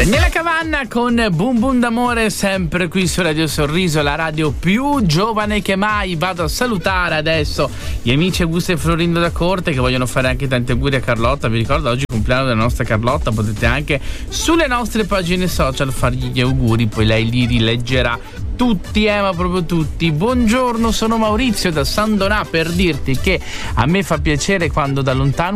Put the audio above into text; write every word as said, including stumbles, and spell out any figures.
Daniela Cavanna con Boom Boom d'amore, sempre qui su Radio Sorriso, la radio più giovane che mai. Vado a salutare adesso gli amici Augusto e Florindo da Corte, che vogliono fare anche tanti auguri a Carlotta. Vi ricordo oggi è il compleanno della nostra Carlotta, potete anche sulle nostre pagine social fargli gli auguri, poi lei li rileggerà tutti, eh, ma proprio tutti. Buongiorno, sono Maurizio da San Donà, per dirti che a me fa piacere quando da lontano